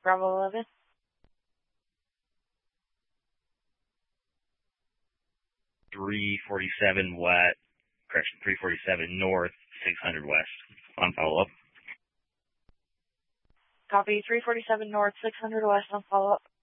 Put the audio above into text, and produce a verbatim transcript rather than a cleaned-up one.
Bravo eleven. three forty-seven west, correction, three forty-seven north, six hundred west. On follow-up. Copy, three forty-seven north, six hundred west on follow-up.